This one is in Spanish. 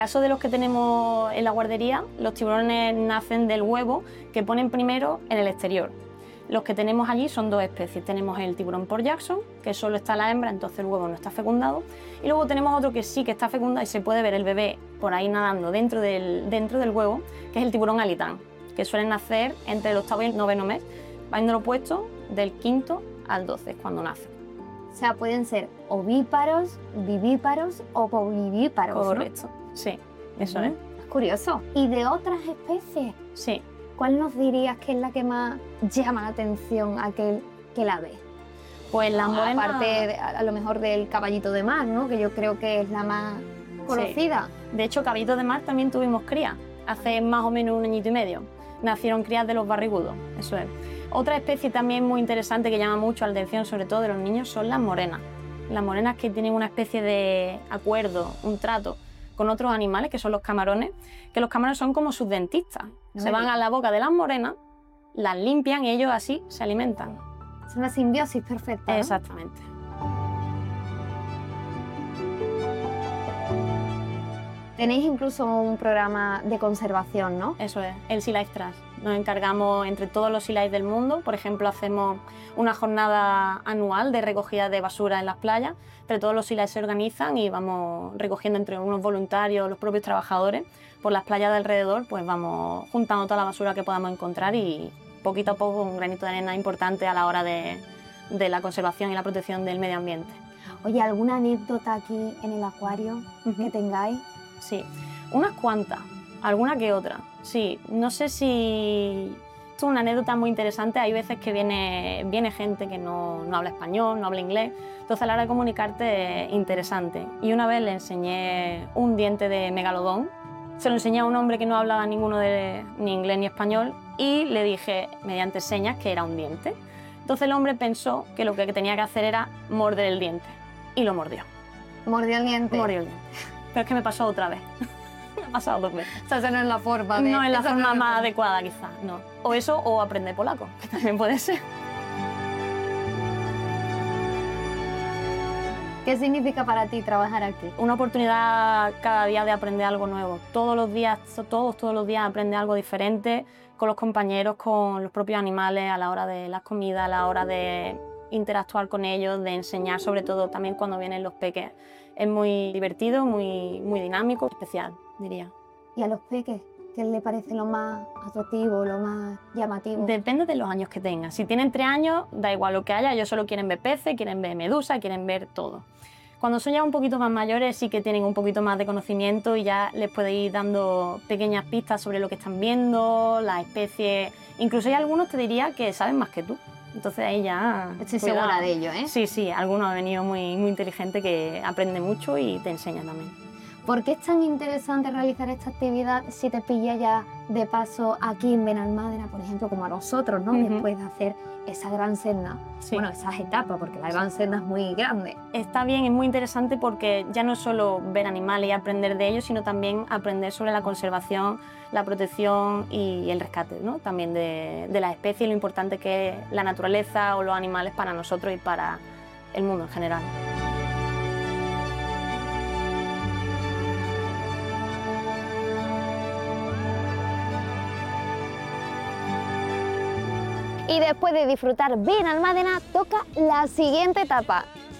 En el caso de los que tenemos en la guardería, los tiburones nacen del huevo que ponen primero en el exterior. Los que tenemos allí son dos especies. Tenemos el tiburón Port Jackson, que solo está la hembra, entonces el huevo no está fecundado. Y luego tenemos otro que sí que está fecundado y se puede ver el bebé por ahí nadando dentro del huevo, que es el tiburón alitán, que suelen nacer entre el 8º y el 9º mes, va en el opuesto del 5º al 12 cuando nacen. O sea, pueden ser ovíparos, vivíparos o povivíparos, Correcto, ¿no? sí, eso es. Es curioso. ¿Y de otras especies? Sí. ¿Cuál nos dirías que es la que más llama la atención a aquel que la ve? Pues la morena... Aparte, a lo mejor del caballito de mar, ¿no? Que yo creo que es la más conocida. Sí. De hecho, caballito de mar también tuvimos crías, hace más o menos 1 añito y medio. Nacieron crías de los barrigudos, eso es. Otra especie también muy interesante que llama mucho la atención, sobre todo de los niños, son las morenas. Las morenas que tienen una especie de acuerdo, un trato con otros animales, que son los camarones, que los camarones son como sus dentistas. Se van a la boca de las morenas, las limpian y ellos así se alimentan. Es una simbiosis perfecta, ¿no? Exactamente. Tenéis incluso un programa de conservación, ¿no? Eso es, el Sea Life Trust. Nos encargamos entre todos los Sea Life del mundo. Por ejemplo, hacemos una jornada anual de recogida de basura en las playas. Entre todos los Sea Life se organizan y vamos recogiendo entre unos voluntarios, los propios trabajadores, por las playas de alrededor, pues vamos juntando toda la basura que podamos encontrar y poquito a poco un granito de arena importante a la hora de la conservación y la protección del medio ambiente. Oye, ¿alguna anécdota aquí en el acuario que tengáis? Sí, unas cuantas, alguna que otra. Sí, no sé si... Esto es una anécdota muy interesante. Hay veces que viene gente que no habla español, no habla inglés. Entonces a la hora de comunicarte es interesante. Y una vez le enseñé un diente de megalodón. Se lo enseñé a un hombre que no hablaba ni inglés ni español y le dije mediante señas que era un diente. Entonces el hombre pensó que lo que tenía que hacer era morder el diente y lo mordió. ¿Mordió el diente? Mordió el diente. Pero es que me pasó otra vez. Me ha pasado 2 veces. O sea, esa no es la forma de... No es la forma más adecuada, quizás, no. O eso, o aprender polaco, que también puede ser. ¿Qué significa para ti trabajar aquí? Una oportunidad cada día de aprender algo nuevo. Todos los días aprender algo diferente con los compañeros, con los propios animales, a la hora de las comidas, a la hora de interactuar con ellos, de enseñar, sobre todo también cuando vienen los peques. Es muy divertido, muy dinámico, especial, diría. ¿Y a los peques qué les parece lo más atractivo, lo más llamativo? Depende de los años que tengan. Si tienen 3 años, da igual lo que haya, ellos solo quieren ver peces, quieren ver medusas, quieren ver todo. Cuando son ya un poquito más mayores sí que tienen un poquito más de conocimiento y ya les puede ir dando pequeñas pistas sobre lo que están viendo, las especies. Incluso hay algunos, te diría, que saben más que tú. Entonces ahí ya... Estoy segura de ello, ¿eh? Sí, algunos han venido muy inteligente que aprende mucho y te enseña también. ¿Por qué es tan interesante realizar esta actividad si te pilla ya de paso aquí en Benalmádena, por ejemplo, como a nosotros, ¿no? Después de hacer esa gran senda, bueno, esas etapas, porque la gran senda es muy grande. Está bien, es muy interesante porque ya no es solo ver animales y aprender de ellos, sino también aprender sobre la conservación, la protección y el rescate, ¿no? También de las especies y lo importante que es la naturaleza o los animales para nosotros y para el mundo en general. Y después de disfrutar Benalmádena, toca la siguiente etapa.